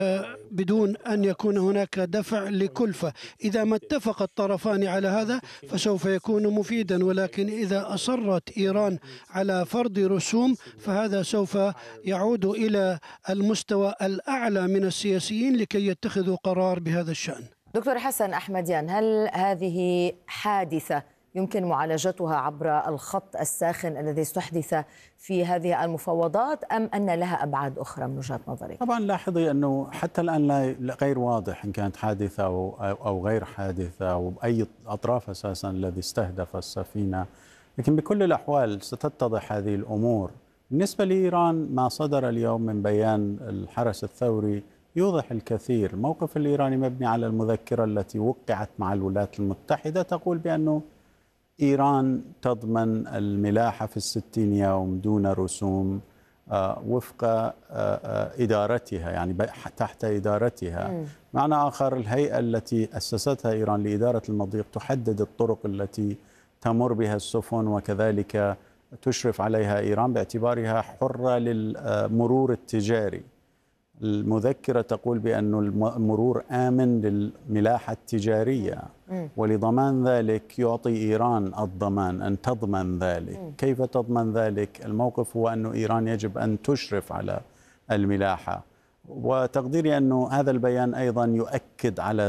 بدون أن يكون هناك دفع لكلفة. إذا ما اتفق الطرفان على هذا فسوف يكون مفيدا، ولكن إذا أصرت إيران على فرض رسوم فهذا سوف يعود إلى المستوى الأعلى من السياسيين لكي يتخذوا قرار بهذا الشأن. دكتور حسن أحمديان، هل هذه حادثة يمكن معالجتها عبر الخط الساخن الذي استحدث في هذه المفاوضات، أم أن لها أبعاد أخرى من وجهة نظرك؟ طبعا لاحظي أنه حتى الآن غير واضح إن كانت حادثة أو غير حادثة أو بأي أطراف أساسا الذي استهدف السفينة، لكن بكل الأحوال ستتضح هذه الأمور. بالنسبة لإيران ما صدر اليوم من بيان الحرس الثوري يوضح الكثير. الموقف الإيراني مبني على المذكرة التي وقعت مع الولايات المتحدة تقول بأنه إيران تضمن الملاحة في 60 يوم دون رسوم وفق إدارتها، يعني تحت إدارتها. معنى آخر، الهيئة التي أسستها إيران لإدارة المضيق تحدد الطرق التي تمر بها السفن، وكذلك تشرف عليها إيران باعتبارها حرة للمرور التجاري. المذكرة تقول بأن المرور آمن للملاحة التجارية، ولضمان ذلك يعطي إيران الضمان أن تضمن ذلك. كيف تضمن ذلك؟ الموقف هو أن إيران يجب أن تشرف على الملاحة، وتقديري أن هذا البيان أيضا يؤكد على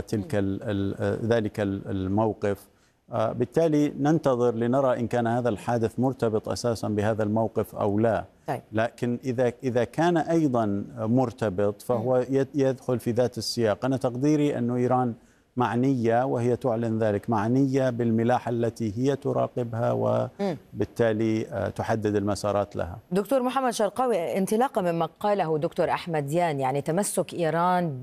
ذلك الموقف. بالتالي ننتظر لنرى إن كان هذا الحادث مرتبط أساسا بهذا الموقف أو لا. لكن إذا كان أيضا مرتبط فهو يدخل في ذات السياق. أنا تقديري أن إيران معنية، وهي تعلن ذلك، معنية بالملاحة التي هي تراقبها وبالتالي تحدد المسارات لها. دكتور محمد شرقاوي، انطلاقا مما قاله دكتور أحمديان، يعني تمسك إيران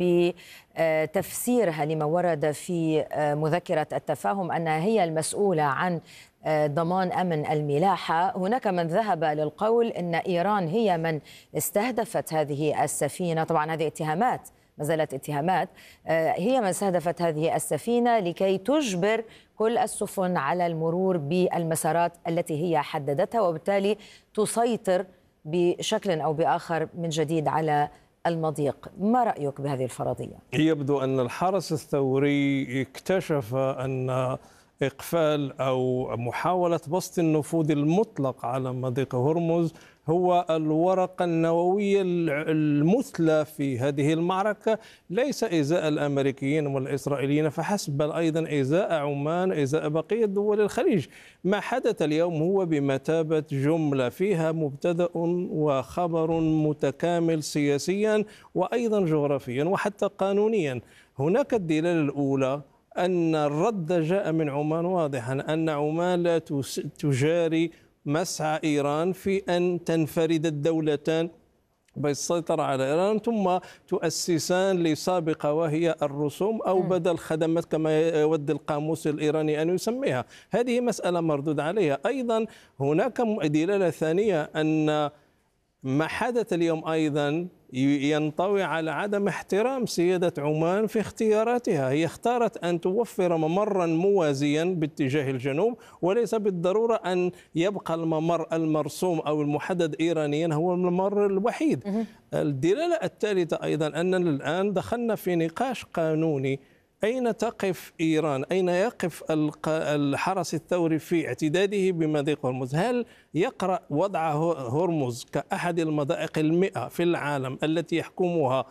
بتفسيرها لما ورد في مذكرة التفاهم أنها هي المسؤولة عن ضمان أمن الملاحة، هناك من ذهب للقول أن إيران هي من استهدفت هذه السفينة. طبعا هذه اتهامات، ما زالت اتهامات. هي من استهدفت هذه السفينة لكي تجبر كل السفن على المرور بالمسارات التي هي حددتها، وبالتالي تسيطر بشكل أو بآخر من جديد على المضيق. ما رأيك بهذه الفرضية؟ يبدو أن الحرس الثوري اكتشف أن إقفال أو محاولة بسط النفوذ المطلق على مضيق هرمز هو الورقة النووية المثلى في هذه المعركة، ليس إزاء الأمريكيين والإسرائيليين فحسب، بل أيضا إزاء عمان، إزاء بقية دول الخليج. ما حدث اليوم هو بمثابة جملة فيها مبتدأ وخبر متكامل سياسيا وأيضا جغرافيا وحتى قانونيا. هناك الدلالة الأولى أن الرد جاء من عمان واضحا، أن عمان لا تجاري مسعى إيران في أن تنفرد الدولتان بالسيطرة على إيران ثم تؤسسان لسابقة وهي الرسوم أو بدل خدمات كما يود القاموس الإيراني أن يسميها. هذه مسألة مردود عليها. أيضا هناك دلالة ثانية أن ما حدث اليوم أيضا ينطوي على عدم احترام سيادة عمان في اختياراتها. هي اختارت أن توفر ممرا موازيا باتجاه الجنوب، وليس بالضرورة أن يبقى الممر المرسوم أو المحدد إيرانيا هو الممر الوحيد. الدلالة الثالثة أيضا أننا الآن دخلنا في نقاش قانوني. أين تقف إيران؟ أين يقف الحرس الثوري في اعتداده بمضيق هرمز؟ هل يقرأ وضع هرمز كأحد المضائق 100 في العالم التي يحكمها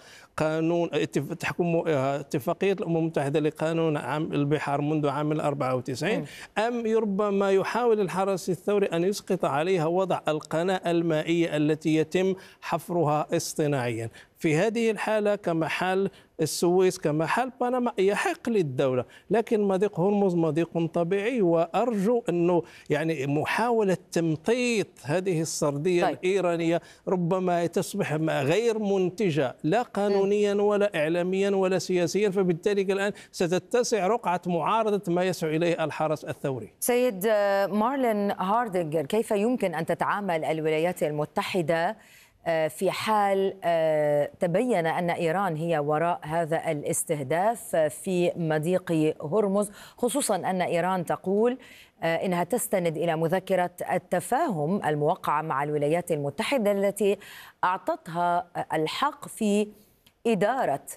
تحكمها اتفاقية الأمم المتحدة لقانون البحار منذ عام 94، أم ربما يحاول الحرس الثوري أن يسقط عليها وضع القناة المائية التي يتم حفرها اصطناعيا؟ في هذه الحالة كما حال السويس كما حال بنما يحق للدولة، لكن مضيق هرمز مضيق طبيعي، وأرجو أنه يعني محاولة تمطيط هذه السردية الإيرانية ربما تصبح غير منتجة لا قانونيا ولا إعلاميا ولا سياسيا، فبالتالي الآن ستتسع رقعة معارضة ما يسعى إليه الحرس الثوري. سيد مارلين هاردينجر، كيف يمكن أن تتعامل الولايات المتحدة في حال تبين أن إيران هي وراء هذا الاستهداف في مضيق هرمز، خصوصا أن إيران تقول إنها تستند إلى مذكرة التفاهم الموقعة مع الولايات المتحدة التي أعطتها الحق في إدارة